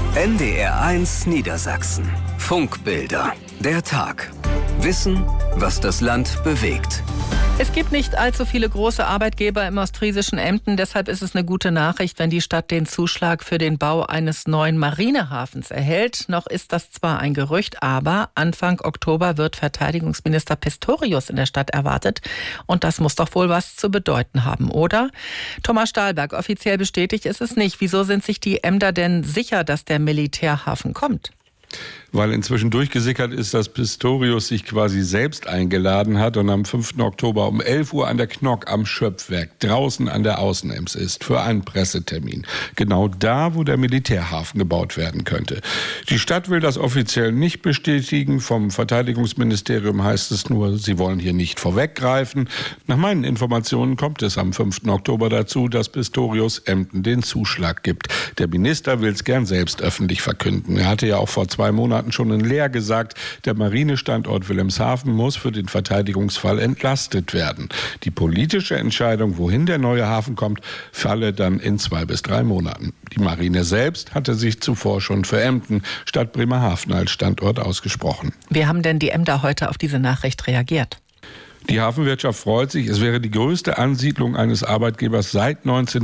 NDR1 Niedersachsen. Funkbilder. Der Tag. Wissen, was das Land bewegt. Es gibt nicht allzu viele große Arbeitgeber im ostfriesischen Emden. Deshalb ist es eine gute Nachricht, wenn die Stadt den Zuschlag für den Bau eines neuen Marinehafens erhält. Noch ist das zwar ein Gerücht, aber Anfang Oktober wird Verteidigungsminister Pistorius in der Stadt erwartet. Und das muss doch wohl was zu bedeuten haben, oder? Thomas Stahlberg, offiziell bestätigt ist es nicht. Wieso sind sich die Emder denn sicher, dass der Militärhafen kommt? Weil inzwischen durchgesickert ist, dass Pistorius sich quasi selbst eingeladen hat und am 5. Oktober um 11 Uhr an der Knock am Schöpfwerk draußen an der Außenems ist für einen Pressetermin. Genau da, wo der Militärhafen gebaut werden könnte. Die Stadt will das offiziell nicht bestätigen. Vom Verteidigungsministerium heißt es nur, sie wollen hier nicht vorweggreifen. Nach meinen Informationen kommt es am 5. Oktober dazu, dass Pistorius Emden den Zuschlag gibt. Der Minister will es gern selbst öffentlich verkünden. Er hatte ja auch vor 2 Monaten schon in Leer gesagt, der Marinestandort Wilhelmshaven muss für den Verteidigungsfall entlastet werden. Die politische Entscheidung, wohin der neue Hafen kommt, falle dann in 2 bis 3 Monaten. Die Marine selbst hatte sich zuvor schon für Emden statt Bremerhaven als Standort ausgesprochen. Wie haben denn die Emder heute auf diese Nachricht reagiert? Die Hafenwirtschaft freut sich. Es wäre die größte Ansiedlung eines Arbeitgebers seit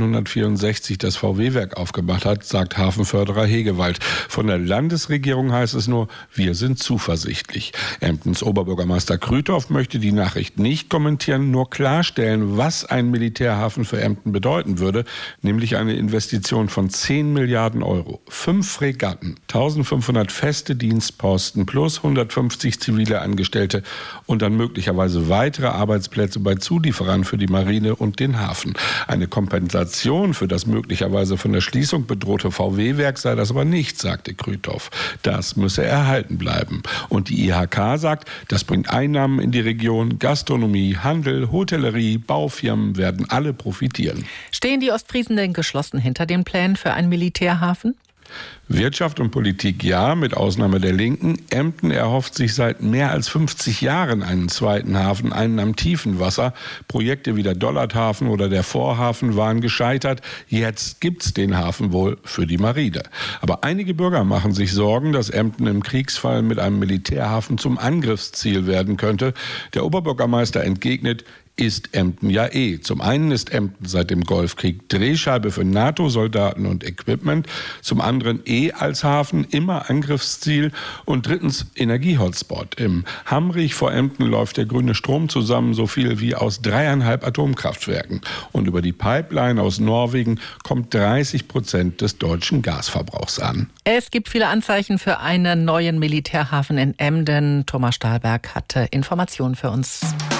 1964, das VW-Werk aufgemacht hat, sagt Hafenförderer Hegewald. Von der Landesregierung heißt es nur, wir sind zuversichtlich. Emdens Oberbürgermeister Krüthoff möchte die Nachricht nicht kommentieren, nur klarstellen, was ein Militärhafen für Emden bedeuten würde, nämlich eine Investition von 10 Milliarden Euro, 5 Fregatten, 1500 feste Dienstposten plus 150 zivile Angestellte und dann möglicherweise weitere Arbeitsplätze bei Zulieferern für die Marine und den Hafen. Eine Kompensation für das möglicherweise von der Schließung bedrohte VW-Werk sei das aber nicht, sagte Krüthoff. Das müsse erhalten bleiben. Und die IHK sagt, das bringt Einnahmen in die Region. Gastronomie, Handel, Hotellerie, Baufirmen werden alle profitieren. Stehen die Ostfriesen denn geschlossen hinter den Plänen für einen Militärhafen? Wirtschaft und Politik ja, mit Ausnahme der Linken. Emden erhofft sich seit mehr als 50 Jahren einen zweiten Hafen, einen am tiefen Wasser. Projekte wie der Dollardhafen oder der Vorhafen waren gescheitert. Jetzt gibt's den Hafen wohl für die Marine. Aber einige Bürger machen sich Sorgen, dass Emden im Kriegsfall mit einem Militärhafen zum Angriffsziel werden könnte. Der Oberbürgermeister entgegnet, ist Emden ja eh. Zum einen ist Emden seit dem Golfkrieg Drehscheibe für NATO-Soldaten und Equipment, zum anderen als Hafen immer Angriffsziel und drittens Energie-Hotspot. Im Hamrich vor Emden läuft der grüne Strom zusammen, so viel wie aus 3,5 Atomkraftwerken. Und über die Pipeline aus Norwegen kommt 30% des deutschen Gasverbrauchs an. Es gibt viele Anzeichen für einen neuen Militärhafen in Emden. Thomas Stahlberg hatte Informationen für uns.